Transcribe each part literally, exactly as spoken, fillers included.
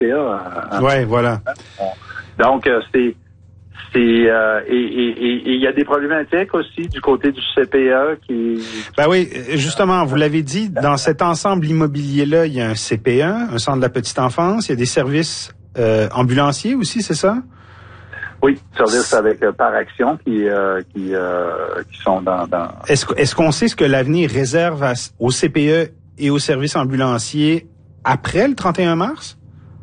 C A. Oui, voilà. Donc, euh, c'est... C'est euh, et il y a des problématiques aussi du côté du C P A qui... Ben oui, justement, vous l'avez dit, dans cet ensemble immobilier-là, il y a un C P A, un centre de la petite enfance, il y a des services euh, ambulanciers aussi, c'est ça? Oui, services avec euh, par action qui euh, qui euh, qui sont dans... dans... Est-ce, est-ce qu'on sait ce que l'avenir réserve à, au C P A et aux services ambulanciers après le trente et un mars?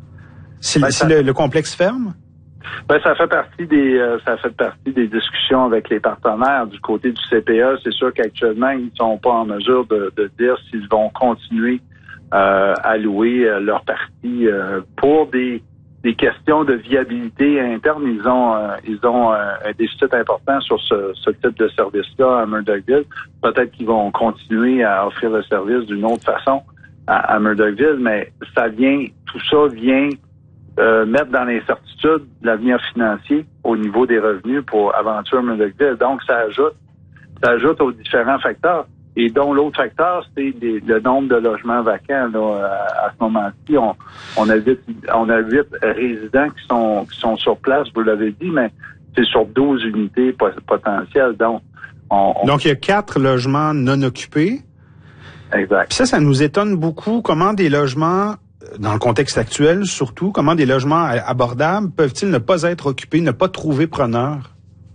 Si, ben, si ça... le, le complexe ferme? Ben, ça fait partie des euh, ça fait partie des discussions avec les partenaires du côté du C P A. C'est sûr qu'actuellement, ils ne sont pas en mesure de, de dire s'ils vont continuer euh, à louer euh, leur partie euh, pour des des questions de viabilité interne. Ils ont euh, ils ont euh, un déficit important sur ce, ce type de service-là à Murdochville. Peut-être qu'ils vont continuer à offrir le service d'une autre façon à, à Murdochville, mais ça vient, tout ça vient Euh, mettre dans l'incertitude l'avenir financier au niveau des revenus pour Aventure Murdochville. Donc, ça ajoute, ça ajoute aux différents facteurs. Et dont l'autre facteur, c'est les, le nombre de logements vacants. Là, à, à ce moment-ci, on, on a huit, on a huit résidents qui sont, qui sont sur place, vous l'avez dit, mais c'est sur douze unités potentielles. Donc, on, on... Donc, il y a quatre logements non occupés. Exact. Puis ça, ça nous étonne beaucoup. Comment des logements, dans le contexte actuel surtout, comment des logements abordables peuvent-ils ne pas être occupés, ne pas trouver preneur?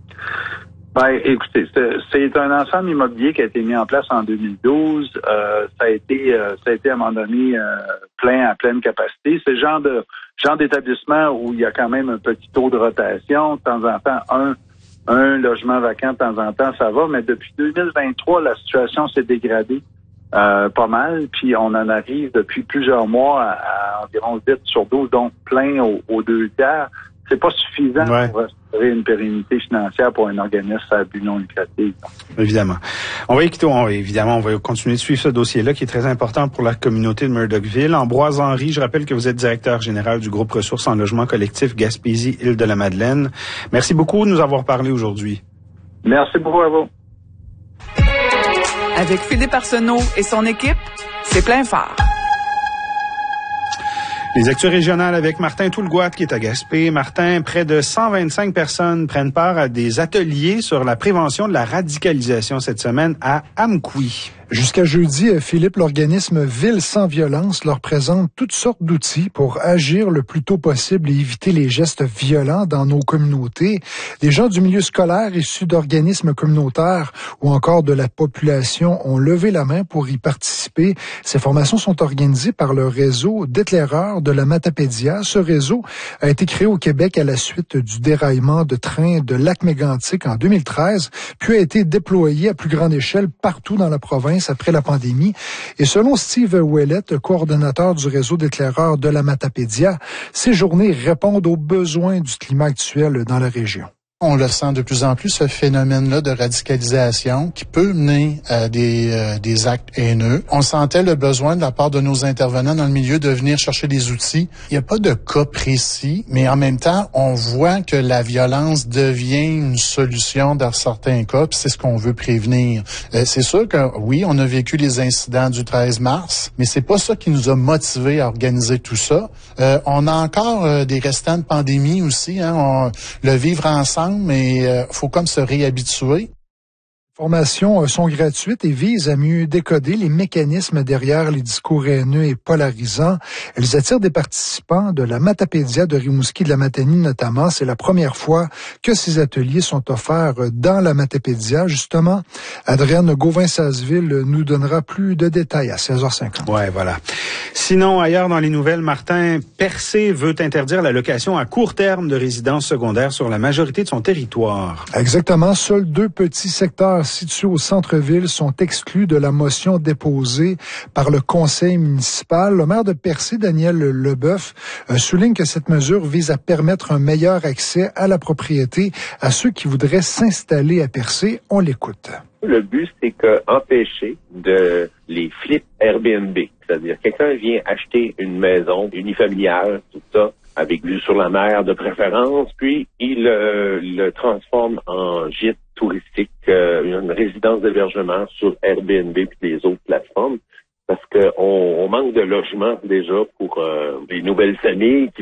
Ben, écoutez, c'est, c'est un ensemble immobilier qui a été mis en place en deux mille douze. Euh, ça a été, euh, ça a été à un moment donné euh, plein à pleine capacité. C'est le genre de genre d'établissement où il y a quand même un petit taux de rotation. De temps en temps, un un logement vacant de temps en temps, ça va. Mais depuis deux mille vingt-trois, la situation s'est dégradée euh, pas mal. Puis on en arrive depuis plusieurs mois à, à environ huit sur douze, donc plein aux, aux deux tiers. C'est pas suffisant ouais. pour assurer une pérennité financière pour un organisme à but non lucratif. Évidemment. On va écouter, on, évidemment, on va continuer de suivre ce dossier-là qui est très important pour la communauté de Murdochville. Ambroise Henry, je rappelle que vous êtes directeur général du groupe Ressources en logement collectif Gaspésie-Île-de-la-Madeleine. Merci beaucoup de nous avoir parlé aujourd'hui. Merci beaucoup à vous. Avec Philippe Arsenault et son équipe, c'est plein phare. Les actus régionales avec Martin Toulgoat qui est à Gaspé. Martin, près de cent vingt-cinq personnes prennent part à des ateliers sur la prévention de la radicalisation cette semaine à Amqui. Jusqu'à jeudi, Philippe, l'organisme Ville sans violence leur présente toutes sortes d'outils pour agir le plus tôt possible et éviter les gestes violents dans nos communautés. Des gens du milieu scolaire issus d'organismes communautaires ou encore de la population ont levé la main pour y participer. Ces formations sont organisées par le réseau d'éclaireurs de la Matapédia. Ce réseau a été créé au Québec à la suite du déraillement de train de Lac-Mégantic en deux mille treize, puis a été déployé à plus grande échelle partout dans la province après la pandémie. Et selon Steve Ouellette, coordonnateur du réseau d'éclaireurs de la Matapédia, ces journées répondent aux besoins du climat actuel dans la région. On le sent de plus en plus, ce phénomène-là de radicalisation qui peut mener à des, euh, des actes haineux. On sentait le besoin de la part de nos intervenants dans le milieu de venir chercher des outils. Il n'y a pas de cas précis, mais en même temps, on voit que la violence devient une solution dans certains cas, puis c'est ce qu'on veut prévenir. Euh, c'est sûr que, oui, on a vécu les incidents du treize mars, mais c'est pas ça qui nous a motivés à organiser tout ça. Euh, on a encore euh, des restants de pandémie aussi, hein, on, le vivre ensemble, mais il euh, faut comme se réhabituer. Les formations sont gratuites et visent à mieux décoder les mécanismes derrière les discours haineux et polarisants. Elles attirent des participants de la Matapédia, de Rimouski, de la Matanie notamment. C'est la première fois que ces ateliers sont offerts dans la Matapédia. Justement, Adrienne Gauvin-Sasseville nous donnera plus de détails à seize heures cinquante. Ouais, voilà. Sinon, ailleurs dans les nouvelles, Martin, Percé veut interdire la location à court terme de résidences secondaires sur la majorité de son territoire. Exactement. Seuls deux petits secteurs situés au centre-ville sont exclus de la motion déposée par le conseil municipal. Le maire de Percé, Daniel Leboeuf, souligne que cette mesure vise à permettre un meilleur accès à la propriété à ceux qui voudraient s'installer à Percé. On l'écoute. Le but, c'est que empêcher de les flips Airbnb. C'est-à-dire, quelqu'un vient acheter une maison unifamiliale, tout ça, avec vue sur la mer de préférence, puis il euh, le transforme en gîte touristique, euh, une résidence d'hébergement sur Airbnb puis les autres plateformes, parce qu'on on manque de logements déjà pour euh, les nouvelles familles qui